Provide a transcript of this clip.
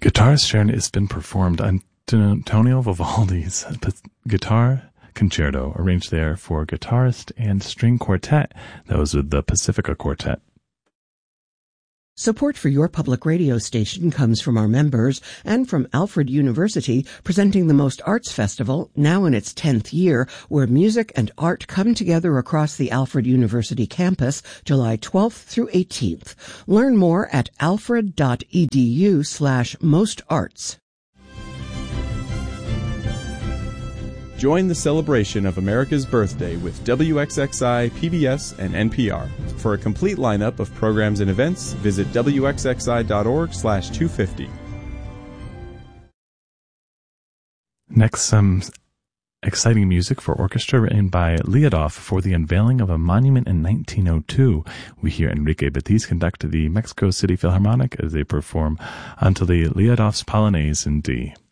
Guitarist Sharon has been performed on Antonio Vivaldi's Guitar Concerto, arranged there for guitarist and string quartet. That was with the Pacifica Quartet. Support for your public radio station comes from our members and from Alfred University, presenting the Most Arts Festival, now in its 10th year, where music and art come together across the Alfred University campus, July 12th through 18th. Learn more at alfred.edu/mostarts. Join the celebration of America's birthday with WXXI, PBS, and NPR. For a complete lineup of programs and events, visit wxxi.org/250. Next, some exciting music for orchestra written by Liadoff for the unveiling of a monument in 1902. We hear Enrique Batiz conduct the Mexico City Philharmonic as they perform until the Liadoff's Polonaise in D.